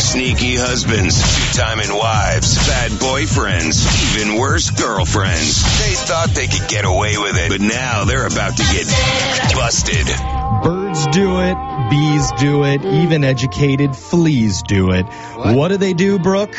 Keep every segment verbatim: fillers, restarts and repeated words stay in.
Sneaky husbands, two-timing wives, bad boyfriends, even worse, girlfriends. They thought they could get away with it, but now they're about to get busted. Birds do it, bees do it, even educated fleas do it. What, what do they do, Brooke?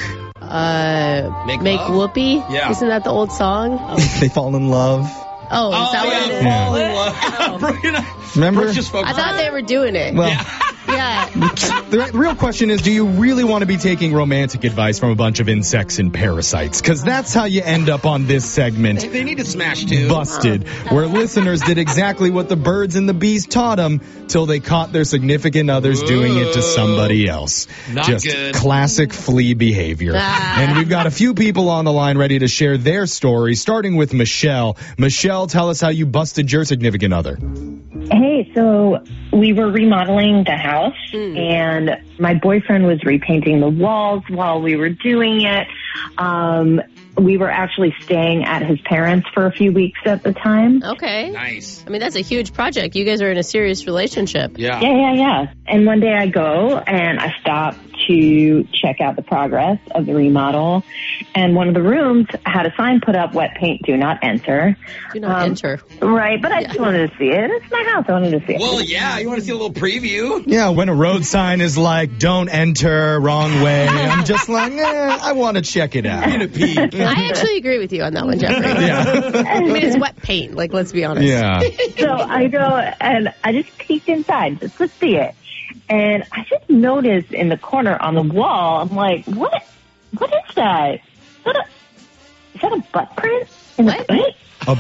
Uh, Make make love? whoopee? Yeah. Isn't that the old song? They fall in love. Oh, is Oh, that yeah, what it is? fall in love. Brooke and I- Remember? Brooke just spoke I thought they were doing it. Well, yeah. the real question is, do you really want to be taking romantic advice from a bunch of insects and parasites? Because that's how you end up on this segment. They, they need to smash too. Busted, where listeners did exactly what the birds and the bees taught them till they caught their significant others doing it to somebody else. Not Just good. classic flea behavior. Ah. And we've got a few people on the line ready to share their story, starting with Michelle. Michelle, tell us how you busted your significant other. Hey, so we were remodeling the house, Mm. and my boyfriend was repainting the walls while we were doing it. Um, we were actually staying at his parents' for a few weeks at the time. Okay. Nice. I mean, that's a huge project. You guys are in a serious relationship. Yeah. Yeah, yeah, yeah. And one day I go and I stop to check out the progress of the remodel, and one of the rooms had a sign put up, wet paint, do not enter. Do not Um, enter. Right, but I just wanted to see it. It's my house. I wanted to see it. Well, yeah, you want to see a little preview? Yeah, when a road sign is like, don't enter, wrong way, I'm just like, eh, I want to check it out. Get a peek. I actually agree with you on that one, Jeffrey. Yeah. I mean, it's wet paint. Like, let's be honest. Yeah. So I go and I just peeked inside just to see it. And I just noticed in the corner on the wall, I'm like, what? What is that? Is that a, is that a butt print? In the What? paint?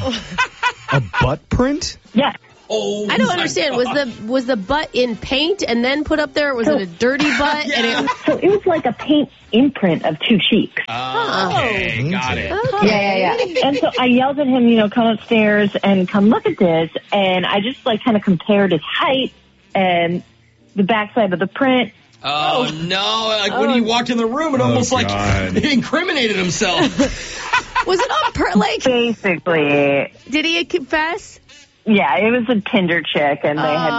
A, a butt print? Yeah. Oh, I don't my understand. Was God. the was the butt in paint and then put up there? Or was So- it a dirty butt? Yeah. And it, So it was like a paint imprint of two cheeks. Oh, okay, got it. okay. Yeah, yeah, yeah. And so I yelled at him, you know, come upstairs and come look at this. And I just like kind of compared his height and the backside of the print. Oh, no. Like when he walked in the room, it almost like God. he incriminated himself. Was it on per like? Basically, Did he confess? yeah, it was a Tinder chick, and they had.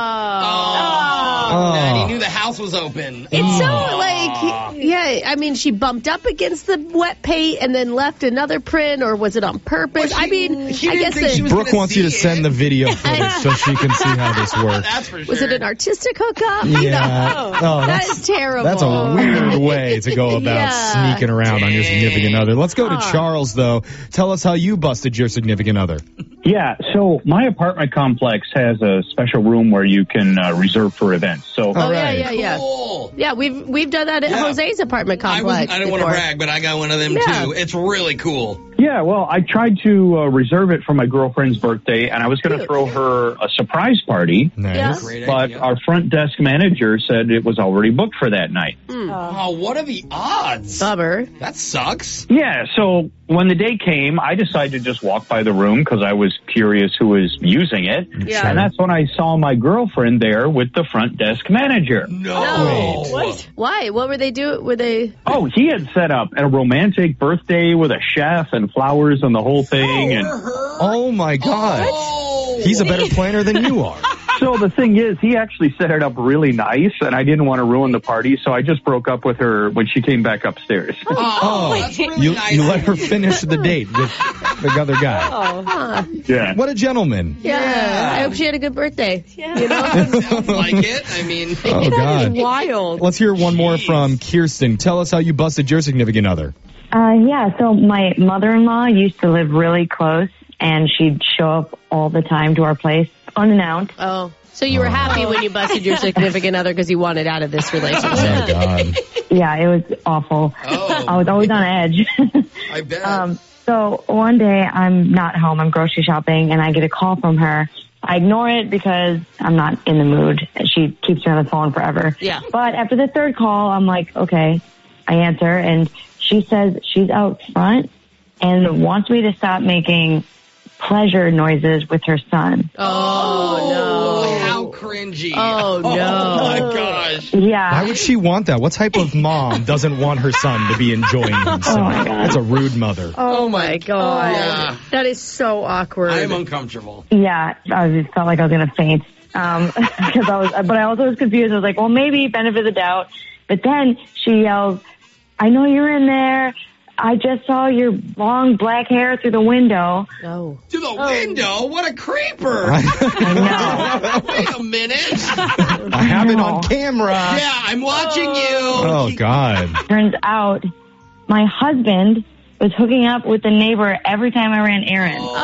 Oh, Oh. man, he knew the house was open. It's so Oh. like, yeah. I mean, she bumped up against the wet paint and then left another print, or was it on purpose? Well, I she- mean, she I didn't guess think she it, was Brooke gonna wants you to see send it. the video footage so she can see how this works. That's for sure. was it an artistic hookup? Yeah. No. Oh, that that's- is terrible. That's a weird way to go about Yeah. sneaking around on your significant other. Let's go to Charles, though. Tell us how you busted your significant other. Yeah, so my apartment complex has a special room where you can uh, reserve for events. So Oh All yeah, right. yeah, yeah. Cool. Yeah, we've we've done that at Yeah. Jose's apartment I, complex. was, I didn't want to before. brag, but I got one of them Yeah. too. It's really cool. yeah, well, I tried to uh, reserve it for my girlfriend's birthday, and I was going to Cute. throw her a surprise party. Nice. Yeah. Great But idea. our front desk manager said it was already booked for that night. Oh, what are the odds? Bummer. That sucks. Yeah, so when the day came, I decided to just walk by the room because I was curious who was using it. Yeah. And that's when I saw my girlfriend there with the front desk manager. No. Wait. Why? What were they doing? Were they? Oh, he had set up a romantic birthday with a chef and flowers and the whole thing. And Oh, my God. Oh. He's a better planner than you are. so the thing is, he actually set it up really nice, and I didn't want to ruin the party, so I just broke up with her when she came back upstairs. Oh, that's really You, nice. you let her finish the date with the other guy. Huh. Yeah. What a gentleman. Yeah. Yeah. I hope she had a good birthday. Yeah. You know? Sounds like it. I mean, Oh, God. Wild. Let's hear one more Jeez. from Kirsten. Tell us how you busted your significant other. Uh, yeah, so my mother-in-law used to live really close, and she'd show up all the time to our place unannounced. Oh. So you were happy when you busted your significant other because you wanted out of this relationship. Oh, God. Yeah, it was awful. Oh. I was always on edge. I bet. um, so one day I'm not home, I'm grocery shopping, and I get a call from her. I ignore it because I'm not in the mood. She keeps me on the phone forever. Yeah. But after the third call, I'm like, okay. I answer, and she says she's out front and wants me to stop making pleasure noises with her son. Oh, how cringy. Oh, no. Oh, my gosh. Yeah. Why would she want that? What type of mom doesn't want her son to be enjoying himself? Oh, my God. That's a rude mother. Oh, my God. Yeah. That is so awkward. I am uncomfortable. Yeah, I just felt like I was gonna faint. Um, because I was, but I also was confused. I was like, well, maybe benefit of the doubt. But then she yells, I know you're in there. I just saw your long black hair through the window. Oh. To the oh. window? What a creeper. I know. Wait a minute. I have it on camera. Yeah, I'm watching you. Oh, God. Turns out my husband was hooking up with the neighbor every time I ran errands. Oh.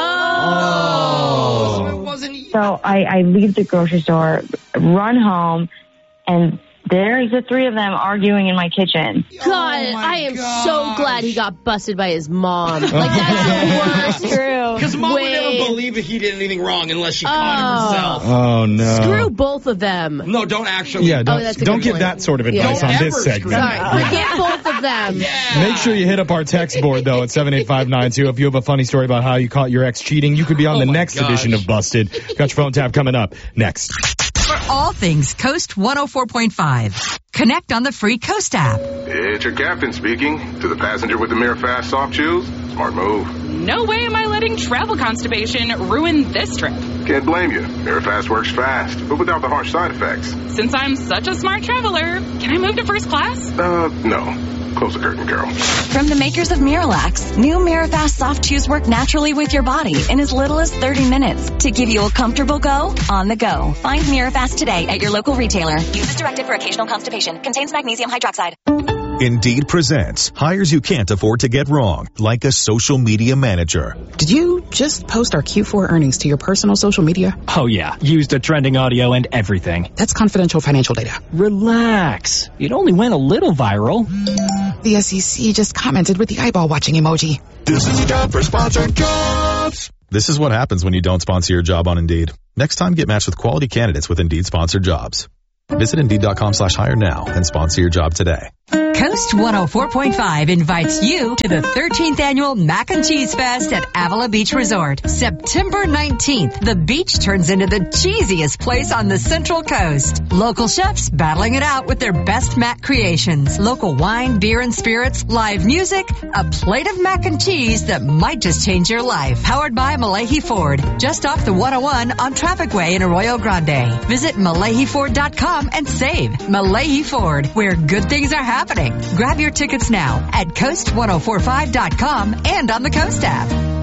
oh. So it wasn't you. So I, I leave the grocery store, run home, and there's the three of them arguing in my kitchen. God, oh I am gosh. so glad he got busted by his mom. Like, that's the worst. True. Because mom Wait. would never believe that he did anything wrong unless she oh. caught him herself. Oh, no. Screw both of them. No, don't actually. Yeah, don't, oh, don't give that sort of advice yeah. on Don't this segment. Sorry, forget both of them. Yeah. Make sure you hit up our text board, though, at seven eight five nine two. If you have a funny story about how you caught your ex cheating, you could be on oh the next gosh. edition of Busted. Got your phone tap coming up next. For all things Coast one oh four point five. Connect on the free Coast app. It's your captain speaking. To the passenger with the Mirror Fast soft chews, smart move. No way am I letting travel constipation ruin this trip. Can't blame you. Mirror Fast works fast, but without the harsh side effects. Since I'm such a smart traveler, can I move to first class? Uh, no. Close the curtain, Carol. From the makers of Miralax, new Mirafast soft chews work naturally with your body in as little as thirty minutes to give you a comfortable go on the go. Find Mirafast today at your local retailer. Use as directed for occasional constipation. Contains magnesium hydroxide. Indeed presents hires you can't afford to get wrong, like a social media manager. Did you just post our Q four earnings to your personal social media? Oh yeah, used a trending audio and everything. That's confidential financial data. Relax. It only went a little viral. The S E C just commented with the eyeball watching emoji. This is a job for sponsored jobs. This is what happens when you don't sponsor your job on Indeed. Next time, get matched with quality candidates with Indeed sponsored jobs. Visit Indeed.com slash hire now and sponsor your job today. Coast one oh four point five invites you to the thirteenth Annual Mac and Cheese Fest at Avila Beach Resort. September nineteenth, the beach turns into the cheesiest place on the Central Coast. Local chefs battling it out with their best mac creations. Local wine, beer, and spirits, live music, a plate of mac and cheese that might just change your life. Powered by Malahi Ford, just off the one oh one on Traffic Way in Arroyo Grande. Visit Malahi Ford dot com and save. Malahi Ford, where good things are happening. Grab your tickets now at coast ten forty-five dot com and on the Coast app.